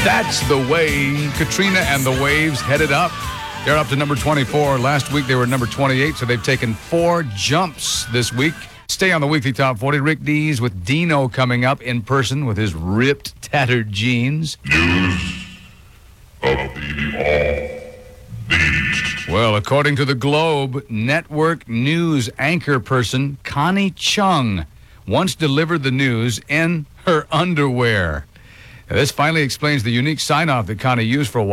That's the way Katrina and the Waves headed up. They're up to number 24. Last week they were number 28, so they've taken 4 jumps this week. Stay on the weekly top 40. Rick Dees with Dino coming up in person with his ripped, tattered jeans. News of the offbeat. Well, according to the Globe, network news anchor person Connie Chung once delivered the news in her underwear. Now, this finally explains the unique sign-off that Connie used for a while.